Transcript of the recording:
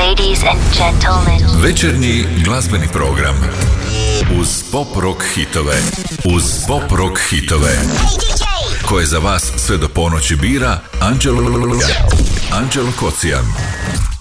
Ladies and gentlemen. Večernji glazbeni program. Uz pop rock hitove. Uz pop rock hitove. Koje za vas sve do ponoći bira Anđelo Kocijan.